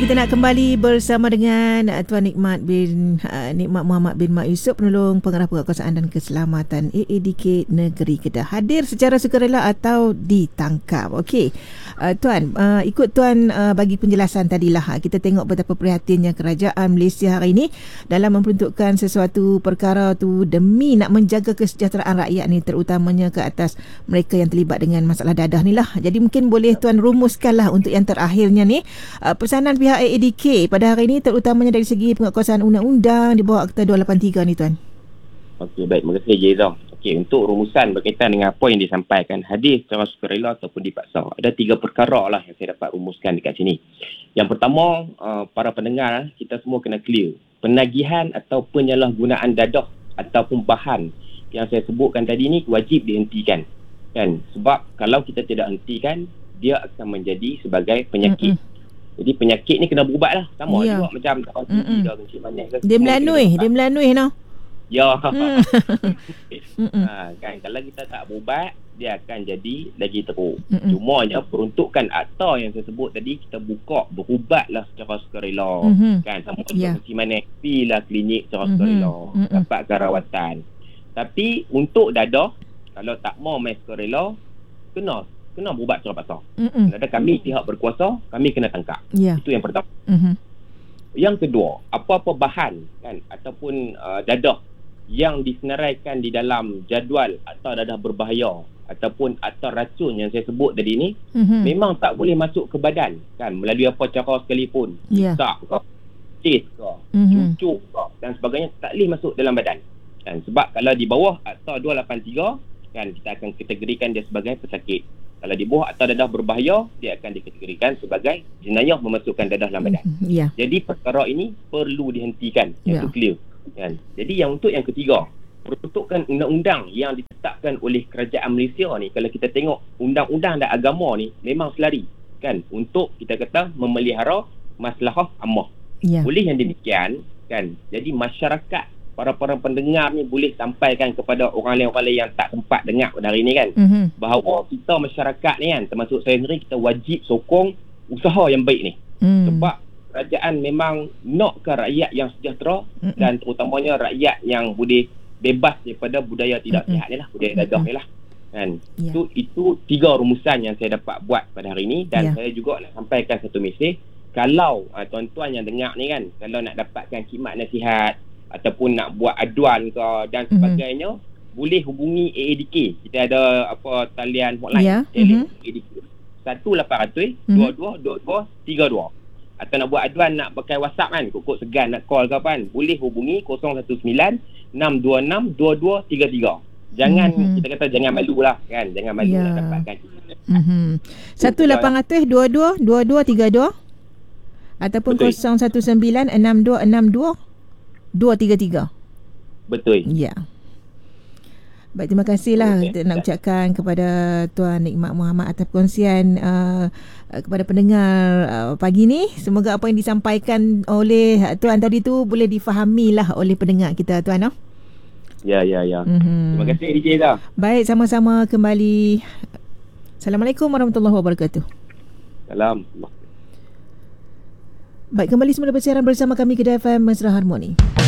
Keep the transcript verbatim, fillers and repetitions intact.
Kita nak kembali bersama dengan uh, Tuan Nikmat bin uh, Nikmat Muhammad bin Mak Yusof, penolong pengarah penguatkuasaan dan keselamatan A A D K Negeri Kedah, hadir secara sukarela atau ditangkap. Okey, uh, Tuan, uh, ikut Tuan uh, bagi penjelasan tadilah, uh, kita tengok betapa prihatinnya kerajaan Malaysia hari ini dalam memperuntukkan sesuatu perkara tu demi nak menjaga kesejahteraan rakyat ni, terutamanya ke atas mereka yang terlibat dengan masalah dadah ni lah. Jadi mungkin boleh Tuan rumuskanlah untuk yang terakhirnya ni, uh, pesanan pihak A A D K pada hari ini, terutamanya dari segi penguatkuasaan undang-undang di bawah Akta dua lapan tiga ni, Tuan. Okey, baik. Terima kasih, Jezam. Okey, untuk rumusan berkaitan dengan apa yang disampaikan, hadir secara sukarela ataupun dipaksa, ada tiga perkara lah yang saya dapat rumuskan dekat sini. Yang pertama, uh, para pendengar, kita semua kena clear. Penagihan atau penyalahgunaan dadah ataupun bahan yang saya sebutkan tadi ni wajib dihentikan. Kan? Sebab kalau kita tidak hentikan, dia akan menjadi sebagai penyakit. Mm-mm. Jadi penyakit ni kena berubat lah. Sama yeah. juga macam tak tinggi dah, kencing manis. Dia melanui, dia melanui no. Ya. Mm. ha, kan, kalau kita tak berubat, dia akan jadi lagi teruk. Mm-mm. Cumanya peruntukan akta yang saya sebut tadi, kita buka berubat lah secara sukarela. Mm-hmm. Kan, sama yeah. kencing manis, pergilah klinik secara mm-hmm. sukarela. Mm-hmm. Dapatkan rawatan. Tapi untuk dadah, kalau tak mau main sukarela, kena kena berubat secara paksa. Kalau ada kami pihak berkuasa, kami kena tangkap. Yeah. Itu yang pertama. Mm-hmm. Yang kedua, apa-apa bahan kan ataupun uh, dadah yang disenaraikan di dalam jadual atau dadah berbahaya ataupun atau racun yang saya sebut tadi ni, mm-hmm. memang tak boleh masuk ke badan kan, melalui apa cara sekalipun. Yeah. Tak ke, cis ke, mm-hmm. cucuk ke dan sebagainya, tak boleh masuk dalam badan. Kan, sebab kalau di bawah Akta dua lapan tiga kan, kita akan kategorikan dia sebagai pesakit. Kalau di bawah atau dadah berbahaya, dia akan dikategorikan sebagai jenayah memasukkan dadah dalam badan. Mm-hmm. Yeah. Jadi perkara ini perlu dihentikan. Yang yeah. itu clear. Kan? Jadi yang untuk yang ketiga, peruntukan undang-undang yang ditetapkan oleh kerajaan Malaysia ni, kalau kita tengok undang-undang dan agama ni memang selari kan untuk kita kata memelihara maslahah ammah. Yeah. Boleh yang demikian kan. Jadi masyarakat, para-para pendengar ni boleh sampaikan kepada orang lain-orang lain yang tak sempat dengar pada hari ni kan, mm-hmm. bahawa kita masyarakat ni kan, termasuk saya sendiri, kita wajib sokong usaha yang baik ni. mm. Sebab kerajaan memang nakkan rakyat yang sejahtera, mm-hmm. dan terutamanya rakyat yang boleh bebas daripada budaya tidak mm-hmm. sihat ni lah, budaya dadah mm-hmm. ni lah kan. yeah. Itu, itu tiga rumusan yang saya dapat buat pada hari ni. Dan yeah. saya juga nak sampaikan satu mesej. Kalau uh, tuan-tuan yang dengar ni kan, kalau nak dapatkan khidmat nasihat ataupun nak buat aduan ke dan sebagainya, mm-hmm. boleh hubungi A A D K. Kita ada apa talian hotline, yeah. mm-hmm. A A D K satu lapan kosong kosong dua dua dua dua tiga dua. Atau nak buat aduan nak pakai WhatsApp kan, kok-kok segan nak call ke apa kan, boleh hubungi kosong satu sembilan enam dua enam dua dua tiga tiga. Jangan, mm-hmm. kita kata jangan malu lah kan, jangan malu yeah. nak dapatkan. Mm-hmm. satu lapan kosong kosong dua dua dua dua tiga dua ataupun betul. kosong satu sembilan enam dua enam dua dua tiga tiga. Betul. Ya. Baik, terima kasihlah okay. nak ucapkan kepada Tuan Nikmat Muhammad atas perkongsian uh, kepada pendengar uh, pagi ni. Semoga apa yang disampaikan oleh Tuan tadi tu boleh difahamilah oleh pendengar kita, Tuan. No? Ya, ya, ya. Mm-hmm. Terima kasih D J dah. Baik, sama-sama kembali. Assalamualaikum warahmatullahi wabarakatuh. Salam. Baik, kembali semula bersiaran bersama kami Kedah F M Mesra Harmoni.